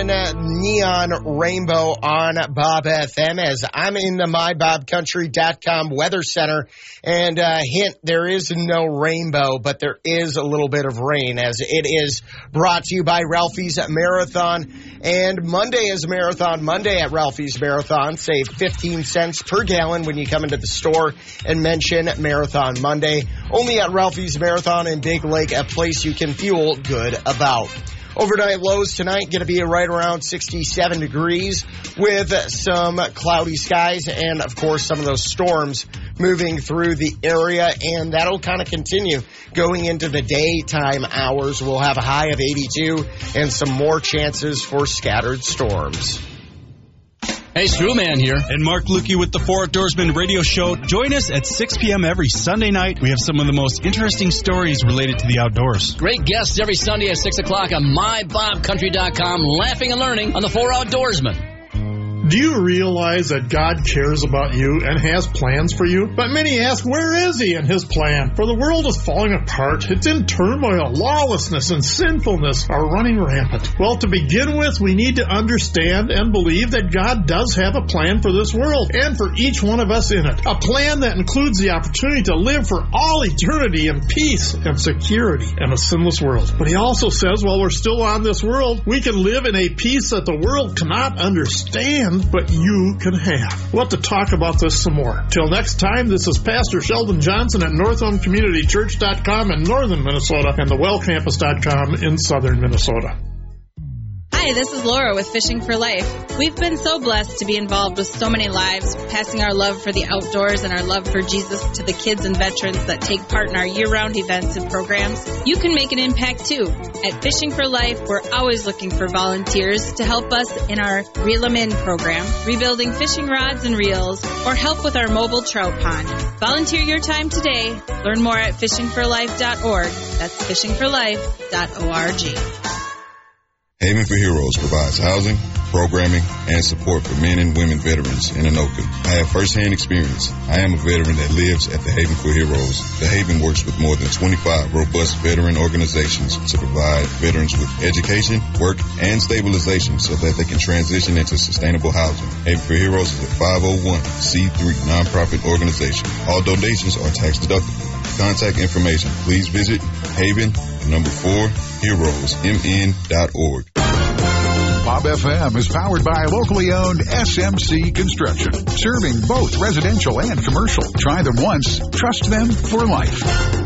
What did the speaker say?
Operation Neon Rainbow on Bob FM as I'm in the MyBobCountry.com Weather Center. And hint, there is no rainbow, but there is a little bit of rain as it is brought to you by Ralphie's Marathon. And Monday is Marathon Monday at Ralphie's Marathon. Save 15 cents per gallon when you come into the store and mention Marathon Monday. Only at Ralphie's Marathon in Big Lake, a place you can feel good about. Overnight lows tonight going to be right around 67 degrees with some cloudy skies and, of course, some of those storms moving through the area, and that'll kind of continue going into the daytime hours. We'll have a high of 82 and some more chances for scattered storms. Hey, Screwman here. And Mark Lukey with the Four Outdoorsmen radio show. Join us at 6 p.m. every Sunday night. We have some of the most interesting stories related to the outdoors. Great guests every Sunday at 6 o'clock on MyBobCountry.com, laughing and learning on the Four Outdoorsmen. Do you realize that God cares about you and has plans for you? But many ask, where is He in His plan? For the world is falling apart. It's in turmoil. Lawlessness and sinfulness are running rampant. Well, to begin with, we need to understand and believe that God does have a plan for this world and for each one of us in it. A plan that includes the opportunity to live for all eternity in peace and security in a sinless world. But He also says, while we're still on this world, we can live in a peace that the world cannot understand, but you can have. We'll have to talk about this some more. Till next time, this is Pastor Sheldon Johnson at NorthhomeCommunityChurch.com in northern Minnesota and thewellcampus.com in southern Minnesota. Hi, this is Laura with Fishing for Life. We've been so blessed to be involved with so many lives, passing our love for the outdoors and our love for Jesus to the kids and veterans that take part in our year-round events and programs. You can make an impact too. At Fishing for Life, we're always looking for volunteers to help us in our Reel 'em In program, rebuilding fishing rods and reels, or help with our mobile trout pond. Volunteer your time today. Learn more at fishingforlife.org. That's fishingforlife.org. Haven for Heroes provides housing, programming, and support for men and women veterans in Anoka. I have firsthand experience. I am a veteran that lives at the Haven for Heroes. The Haven works with more than 25 robust veteran organizations to provide veterans with education, work, and stabilization so that they can transition into sustainable housing. Haven for Heroes is a 501c3 nonprofit organization. All donations are tax deductible. Contact information, please visit Haven4HeroesMN.org. Bob FM is powered by locally owned SMC Construction, serving both residential and commercial. Try them once, trust them for life.